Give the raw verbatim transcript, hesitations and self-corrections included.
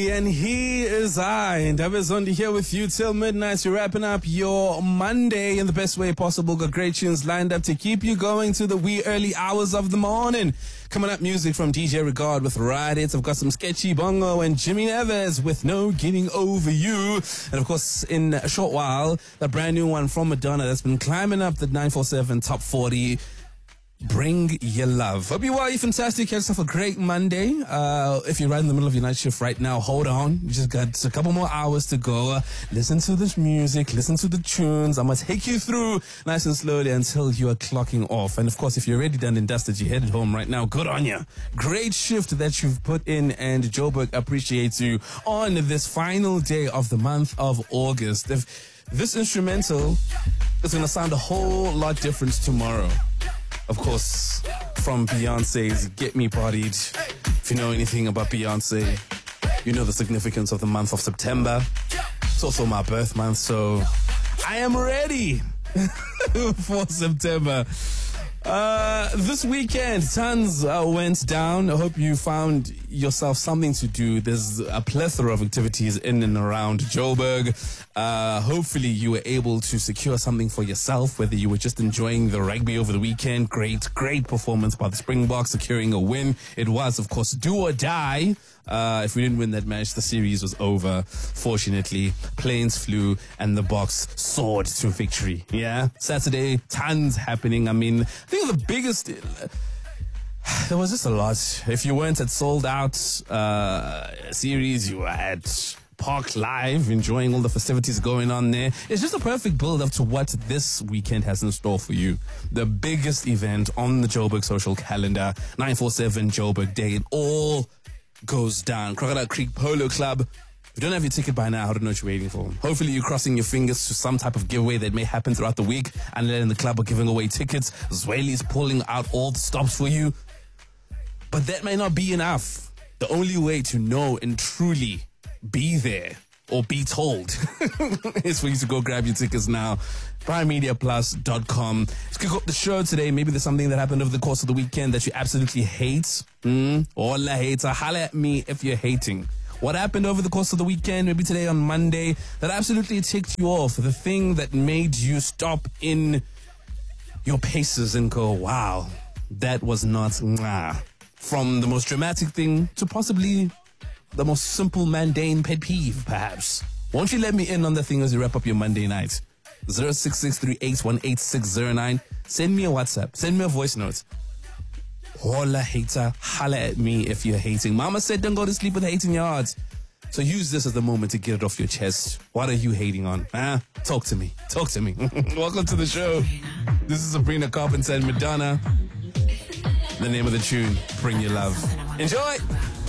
Zondi, and he is I. And David Zondi here with you till midnight. You're wrapping up your Monday in the best way possible. Got great tunes lined up to keep you going to the wee early hours of the morning. Coming up, music from D J Regard with Ride It. I've got some sketchy bongo and Jimmy Neves with No Getting Over You. And of course, in a short while, the brand new one from Madonna that's been climbing up the nine four seven top forty. Bring Your Love. Hope you are. You're fantastic. Have yourself a great Monday. Uh, if you're right in the middle of your night shift right now, hold on. You just got a couple more hours to go. Uh, listen to this music. Listen to the tunes. I'm going to take you through nice and slowly until you are clocking off. And of course, if you're already done and dusted, you're headed home right now. Good on you. Great shift that you've put in, and Joburg appreciates you on this final day of the month of August. If this instrumental is going to sound a whole lot different tomorrow. Of course, from Beyonce's Get Me Partied. If you know anything about Beyonce, you know the significance of the month of September. It's also my birth month, so I am ready for September. Uh, this weekend, tons uh, went down. I hope you found yourself something to do. There's a plethora of activities in and around Joburg. Uh, hopefully you were able to secure something for yourself, whether you were just enjoying the rugby over the weekend. Great, great performance by the Springboks, securing a win. It was, of course, do or die. Uh, if we didn't win that match, the series was over. Fortunately, planes flew and the Boks soared to victory. Yeah. Saturday, tons happening. I mean, I think the biggest, there was just a lot. If you weren't at sold out, uh, series, you were at Park Live, enjoying all the festivities going on there. It's just a perfect build up to what this weekend has in store for you. The biggest event on the Joburg social calendar, nine four seven Joburg Day. It all goes down. Crocodile Creek Polo Club. If you don't have your ticket by now, I don't know what you're waiting for. Hopefully you're crossing your fingers to some type of giveaway that may happen throughout the week, and then the club are giving away tickets. Zweli's pulling out all the stops for you. But that may not be enough. The only way to know and truly be there or be told is for you to go grab your tickets now. prime media plus dot com. Let's kick off the show today. Maybe there's something that happened over the course of the weekend that you absolutely hate. Mm? Hola hater. Holla at me if you're hating. What happened over the course of the weekend, maybe today on Monday, that absolutely ticked you off? The thing that made you stop in your paces and go, wow, that was not mwah. From the most dramatic thing to possibly the most simple, mundane pet peeve, perhaps. Won't you let me in on the thing as you wrap up your Monday night? zero six six three eight one eight six zero nine. Send me a WhatsApp. Send me a voice note. Holla hater, holla at me if you're hating. Mama said don't go to sleep with hate in your heart. So use this as the moment to get it off your chest. What are you hating on? Huh? Talk to me. Talk to me. Welcome to the show. This is Sabrina Carpenter and Madonna. The name of the tune, Bring Your Love. Enjoy!